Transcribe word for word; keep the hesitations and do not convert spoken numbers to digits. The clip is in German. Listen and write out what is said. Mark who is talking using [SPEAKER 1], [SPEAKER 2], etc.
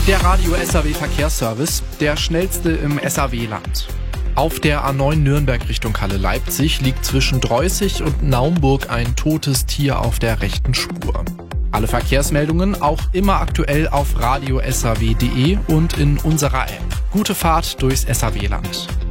[SPEAKER 1] Der Radio S A W Verkehrsservice, der schnellste im S A W-Land. Auf der A neun Nürnberg Richtung Halle Leipzig liegt zwischen Dreußig und Naumburg ein totes Tier auf der rechten Spur. Alle Verkehrsmeldungen auch immer aktuell auf radio s a w punkt d e und in unserer App. Gute Fahrt durchs S A W-Land.